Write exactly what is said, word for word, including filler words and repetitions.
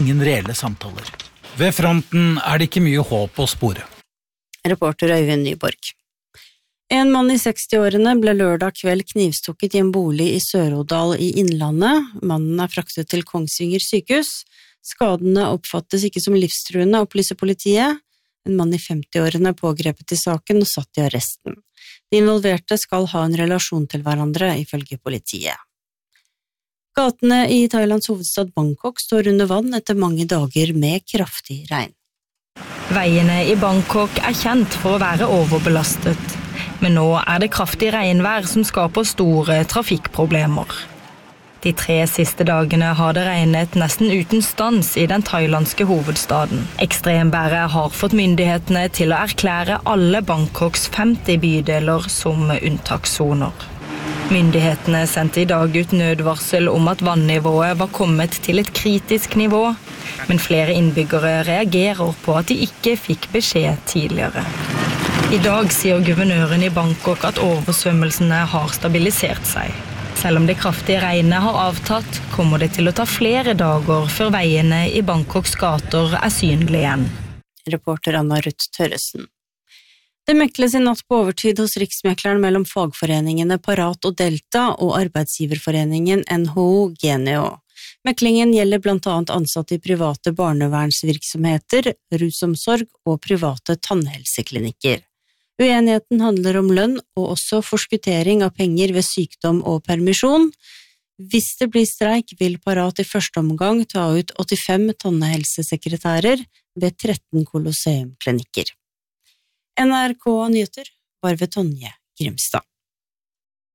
ingen reelle samtaler. Ved fronten er det ikke mye håp å spore. Reporter Øyvind Nyborg. En mann i seksti-årene ble lørdag kveld knivstukket i en bolig i Sør-Odal i Innlandet. Mannen er fraktet til Kongsvinger sykehus. Skadene oppfattes ikke som livstruende, opplyser politiet. En mann i femti-årene er pågrepet i saken og satt i arresten. De involverte skal ha en relasjon til hverandre, ifølge politiet. Gatene i Thailands hovedstad Bangkok står under vann etter mange dager med kraftig regn. Veiene i Bangkok er kjent for å være overbelastet, men nå er det kraftig regnvær som skaper store trafikkproblemer. De tre siste dagene har det regnet nesten uten stans i den thailandske hovedstaden. Ekstrembæret har fått myndighetene til å erklære alle Bangkoks femti bydeler som unntakssoner. Myndighetene sendte i dag ut nødvarsel om at vannivået var kommet til et kritisk nivå, men flere innbyggere reagerer på at de ikke fikk beskjed tidligere. I dag sier guvernøren i Bangkok at oversvømmelsene har stabilisert seg. Selv om det kraftige regnet har avtatt, kommer det til å ta flere dager før veiene i Bangkoks gater er synlige igjen. Reporter Anna Ruth Tørresen. Det mekles i natt på overtid hos riksmekleren mellom fagforeningene Parat og Delta og arbeidsgiverforeningen N H O Geneo. Meklingen gjelder blant annet ansatte i private barnevernsvirksomheter, rusomsorg og private tannhelseklinikker. Uenigheten handler om lønn og også forskuttering av penger ved sykdom og permisjon. Hvis det blir streik, vil Parat i første omgang ta ut åttifem tannhelsesekretærer ved tretten Colosseum-klinikker. N R K Nyheter var ved Tonje Grimstad.